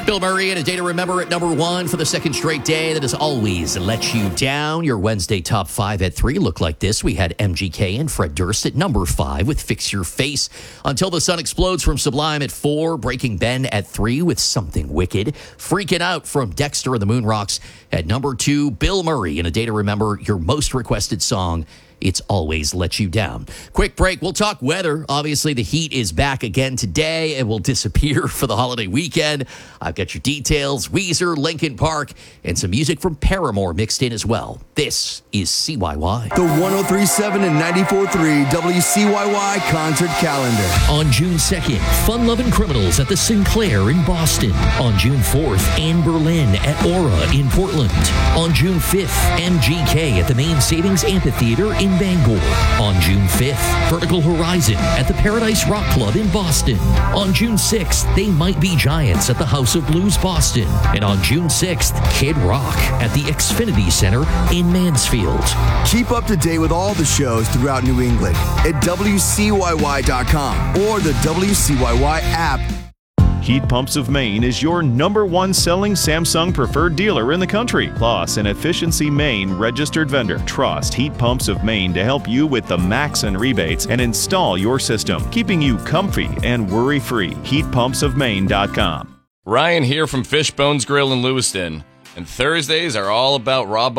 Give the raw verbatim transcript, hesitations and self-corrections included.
Bill Murray and A Day to Remember at number one for the second straight day. That has always let you down. Your Wednesday top five at three looked like this. We had M G K and Fred Durst at number five with Fix Your Face. Until the Sun Explodes from Sublime at four. Breaking Ben at three with Something Wicked. Freaking Out from Dexter and the Moonrocks at number two. Bill Murray and A Day to Remember, your most requested song. It's always let you down. Quick break. We'll talk weather. Obviously, the heat is back again today and will disappear for the holiday weekend. I've got your details, Weezer, Linkin Park, and some music from Paramore mixed in as well. This is C Y Y. The one oh three point seven and ninety-four point three W C Y Y concert calendar. On June second, Fun-Lovin' Criminals at the Sinclair in Boston. On June fourth, Anne Berlin at Aura in Portland. On June fifth, M G K at the Main Savings Amphitheater in Bangor. On June fifth, Vertical Horizon at the Paradise Rock Club in Boston. On June sixth, They Might Be Giants at the House of Blues Boston. And on June sixth, Kid Rock at the Xfinity Center in Mansfield. Keep up to date with all the shows throughout New England at W C Y Y dot com or the W C Y Y app. Heat Pumps of Maine is your number one selling Samsung preferred dealer in the country, plus an Efficiency Maine registered vendor. Trust Heat Pumps of Maine to help you with the max and rebates and install your system, keeping you comfy and worry-free. heat pumps of maine dot com. Ryan here from Fishbones Grill in Lewiston, and Thursdays are all about raw